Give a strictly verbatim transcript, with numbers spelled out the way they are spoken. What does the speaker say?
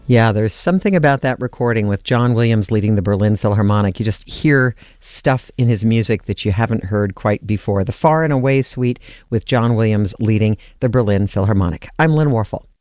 Yeah, there's something about that recording with John Williams leading the Berlin Philharmonic. You just hear stuff in his music that you haven't heard quite before. The Far and Away Suite with John Williams leading the Berlin Philharmonic. I'm Lynn Warfel.